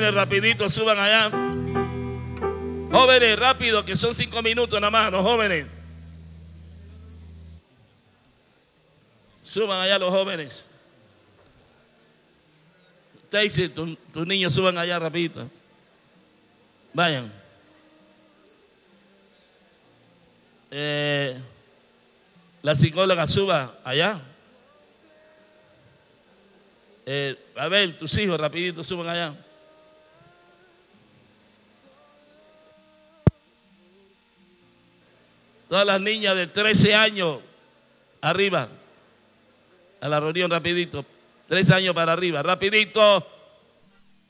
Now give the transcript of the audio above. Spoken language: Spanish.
jóvenes, rapidito, suban allá. Jóvenes, rápido, que son 5 minutos nada más, los jóvenes. Suban allá los jóvenes. Stacy, tus niños suban allá rapidito. Vayan. La psicóloga suba allá. A ver, tus hijos rapidito suban allá. Todas las niñas de 13 años arriba. A la reunión rapidito. 13 años para arriba. Rapidito.